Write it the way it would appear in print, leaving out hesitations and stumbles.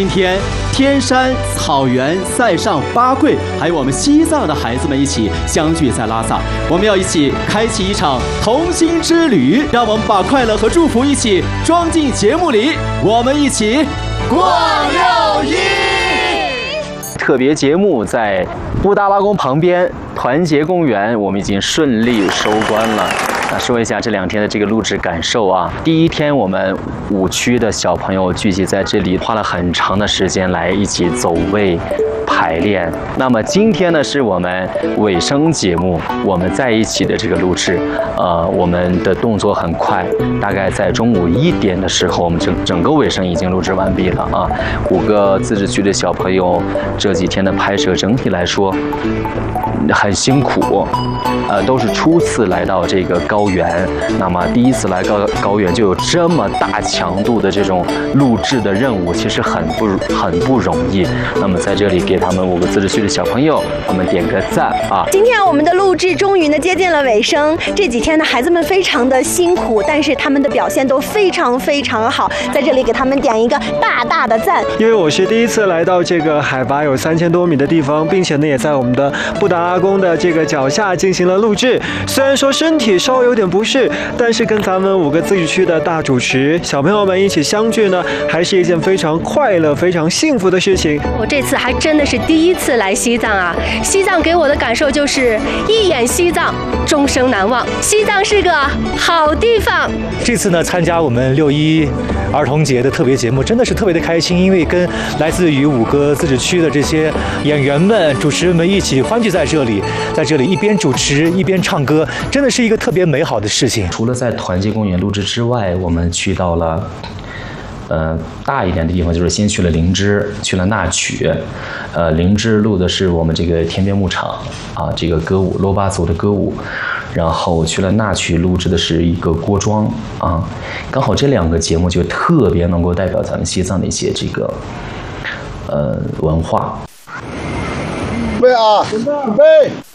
今天，天山、草原、塞上、八桂，还有我们西藏的孩子们一起相聚在拉萨，我们要一起开启一场同心之旅，让我们把快乐和祝福一起装进节目里，我们一起逛肉衣。特别节目在布达拉宫旁边团结公园，我们已经顺利收官了。那说一下这2天的这个录制感受啊。第1天我们5区的小朋友聚集在这里，花了很长的时间来一起走位排练。那么今天呢是我们尾声节目，我们在一起的这个录制，我们的动作很快，大概在中午1点的时候，我们整个尾声已经录制完毕了啊。5个自治区的小朋友这几天的拍摄整体来说很辛苦，都是初次来到这个高原，那么第1次来高原就有这么大强度的这种录制的任务，其实很不容易。那么在这里给他们5个自治区的小朋友，我们点个赞啊！ 今天我们的录制终于呢接近了尾声，这几天呢孩子们非常的辛苦，但是他们的表现都非常好，在这里给他们点一个大的赞。 因为我是第1次来到这个海拔有3000多米的地方，并且呢也在我们的布达拉宫的这个脚下进行了录制。虽然说身体稍微有点不适，但是跟咱们5个自治区的大主持小朋友们一起相聚呢，还是一件非常快乐、非常幸福的事情。 我这次还真的是第1次来西藏啊！西藏给我的感受就是一眼西藏，终生难忘。西藏是个好地方。 这次呢，参加我们6·1儿童节的特别节目，真的是特别的开心，因为跟来自于5个自治区的这些演员们、主持人们一起欢聚在这里，在这里一边主持一边唱歌，真的是一个特别美好的事情。 除了在团结公园录制之外，我们去到了大一点的地方，就是先去了灵芝，去了那曲。灵芝录的是我们这个天边牧场啊，这个歌舞，珞巴族的歌舞。然后去了那曲，录制的是一个锅庄啊。刚好这2个节目就特别能够代表咱们西藏的一些这个文化。 准备啊，准备。